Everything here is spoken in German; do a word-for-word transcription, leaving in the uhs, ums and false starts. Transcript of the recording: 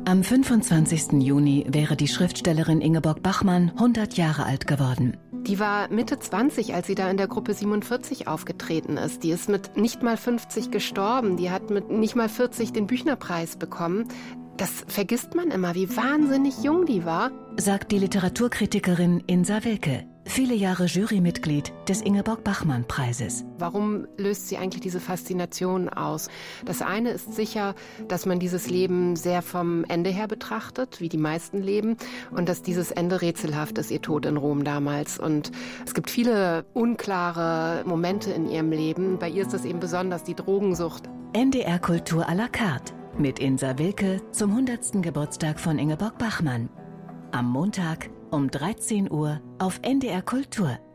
Am fünfundzwanzigsten Juni wäre die Schriftstellerin Ingeborg Bachmann hundert Jahre alt geworden. Die war Mitte zwanzig, als sie da in der Gruppe siebenundvierzig aufgetreten ist. Die ist mit nicht mal fünfzig gestorben. Die hat mit nicht mal vierzig den Büchnerpreis bekommen. Das vergisst man immer, wie wahnsinnig jung die war, sagt die Literaturkritikerin Insa Wilke, viele Jahre Jurymitglied des Ingeborg-Bachmann-Preises. Warum löst sie eigentlich diese Faszination aus? Das eine ist sicher, dass man dieses Leben sehr vom Ende her betrachtet, wie die meisten leben, und dass dieses Ende rätselhaft ist, ihr Tod in Rom damals. Und es gibt viele unklare Momente in ihrem Leben. Bei ihr ist das eben besonders die Drogensucht. N D R Kultur à la carte mit Insa Wilke zum hundertsten Geburtstag von Ingeborg Bachmann. Am Montag um dreizehn Uhr auf N D R Kultur.